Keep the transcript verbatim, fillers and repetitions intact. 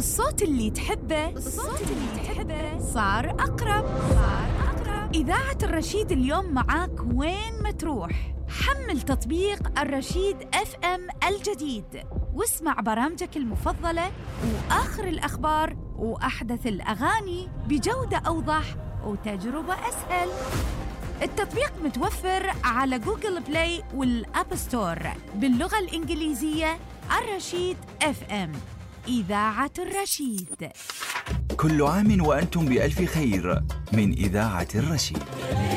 الصوت اللي تحبه الصوت اللي تحبه صار أقرب صار أقرب. إذاعة الرشيد اليوم معاك وين ما تروح. حمل تطبيق الرشيد اف ام الجديد واسمع برامجك المفضلة وآخر الأخبار وأحدث الأغاني بجودة أوضح وتجربة أسهل. التطبيق متوفر على جوجل بلاي والأب ستور باللغة الإنجليزية. الرشيد اف ام، إذاعة الرشيد. كل عام وأنتم بألف خير من إذاعة الرشيد.